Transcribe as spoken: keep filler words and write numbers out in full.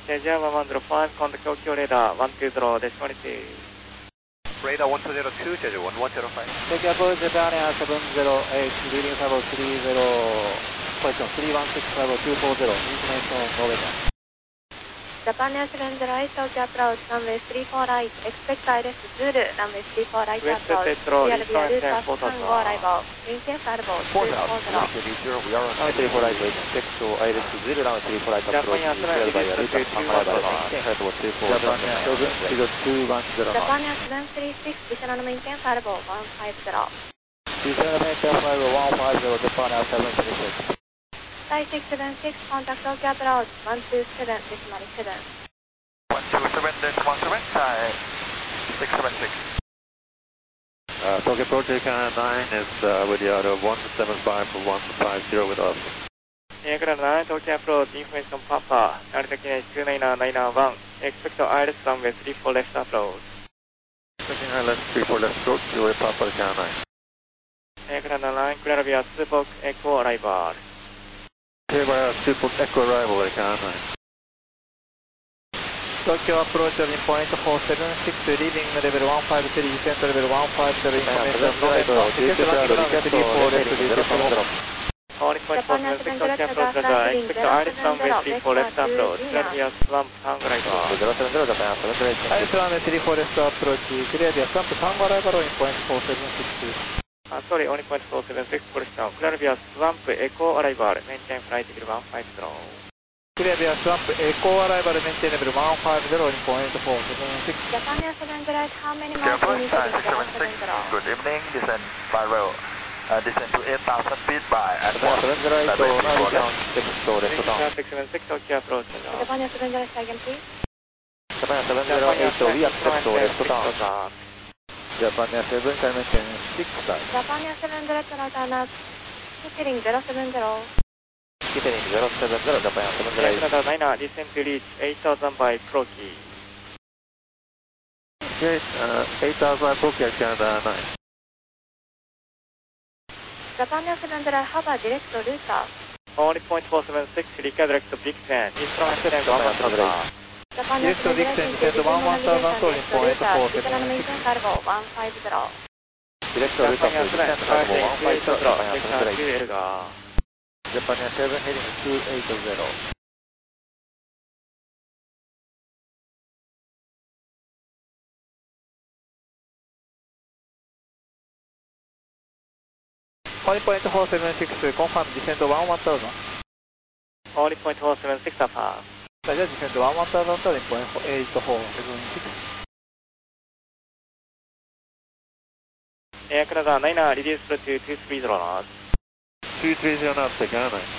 Java one zero five, contact Tokyo radar one two zero, dash twenty-two. Radar one two zero two, Jeju one one zero five. Tokyo approach Japan Air seven zero eight, leading level three zero, question three one six level two four zero, information November. Japan Air seven zero eight, Tokyo approach, runway three four right, expect I R S Zulu, runway three four right West approach, Petro, clear via route Eastern pass Port Tango arrival, maintain fireboat two four zero. We are on three four right, expect I R S Zulu, runway three four right approach, clear via route pass Tango arrival, maintain fireboat two four zero. Japan Air seven zero two one zero. Japan Air seven three six, additional maintain fireboat one five zero. Additional maintain fireboat one five zero, Japan Air seven three six. Sky six seven six, contact Tokyo approach one two seven, decimal seven. one two seven, decimal seven, Thai six seven six. Uh, Tokyo approach Canada nine is uh, with the auto one seven five for one five zero with us. Canada nine, Tokyo approach, information Papa, Altitude two nine nine one, expect I R S runway three four left approach. Taking I L S three four left approach, zero Papa Canada nine. Canada nine, clear via two box echo arrival. Clear via two box echo arrival at Canada nine. Tokyo approach in point four seven six, leaving level one five three, descent level one five zero, information November, ticket running runway three four left, descent zero. Only point four seven six, Tokyo approach radar, expect I R S runway three four left approach, clear via swamp Tango arrival. zero seven zero, Japan seven zero eight. I R S runway three four left approach, clear via swamp Tango arrival in point four seven six. Uh, sorry, only point four seven six, correction, clear via swamp echo arrival, maintain flight level one five zero. Clear via swamp echo arrival, maintain level one five zero in point four seven six. Japan Air seven zero eight, how many miles do you need to Thai reach six seven Japan six, seven zero? good evening, descend by rail. Uh, descend to eight thousand feet by at Japan seven zero eight, navigation six to left down. six seven six, Tokyo approach radar. Japan Air seven zero eight, again please. Japan seven zero eight, we accept to left down. Japan Air seven, dimension six side. Japan Air seven zero eight, right on us, Kittering zero seven zero. Kittering zero seven zero, Japan Air seven zero eight. Canada nine, descend to reach eight thousand by Proki. Okay, uh, eight thousand Tokyo Canada nine. Japan Air seven zero eight, have a direct route south. Only point four seven six, require direct to Big Ten, instrument descend one one zero. Japan Air Direct to seven Big zero Ten, eight, descend one one zero, in point four seven additional six. maintain fireboat one five zero. Direct to route to descent fireboat one five zero, Japan Air seven zero eight. Japan Air seven heading two eight zero. Only point four seven six, confirm descent one one thousand. Only point four seven six, affirm. Descent one one thousand in point eight four seven six. Air Canada nine, reduce to two three zero knots. two three zero knots, Canada nine.